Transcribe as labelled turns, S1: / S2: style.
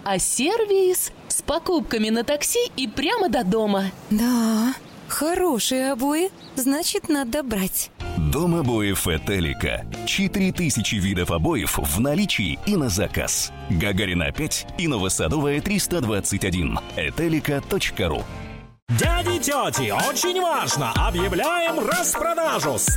S1: а сервис с покупками на такси и прямо до дома.
S2: Да, хорошие обои, значит, надо брать.
S3: Дом обоев Этелика. 4000 видов обоев в наличии и на заказ. Гагарина 5 и Новосадовая 321. Этелика.ру.
S4: Дяди, тети, очень важно! Объявляем распродажу!